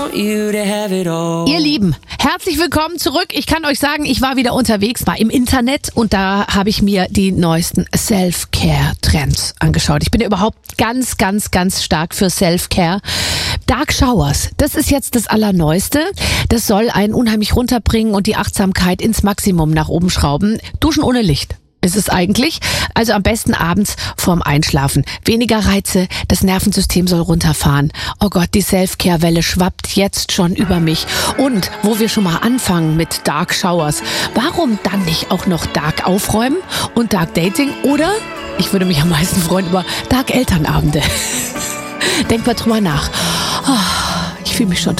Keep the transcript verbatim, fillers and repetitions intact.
Ihr Lieben, herzlich willkommen zurück. Ich kann euch sagen, ich war wieder unterwegs, war im Internet und da habe ich mir die neuesten Self-Care-Trends angeschaut. Ich bin ja überhaupt ganz, ganz, ganz stark für Self-Care. Dark Showers, das ist jetzt das Allerneueste. Das soll einen unheimlich runterbringen und die Achtsamkeit ins Maximum nach oben schrauben. Duschen ohne Licht ist es eigentlich. Also am besten abends vorm Einschlafen. Weniger Reize, das Nervensystem soll runterfahren. Oh Gott, die Self-Care-Welle schwappt jetzt schon über mich. Und wo wir schon mal anfangen mit Dark Showers, warum dann nicht auch noch Dark Aufräumen und Dark Dating? Oder, ich würde mich am meisten freuen über Dark Elternabende. Denkt mal drüber nach. Oh, ich fühle mich schon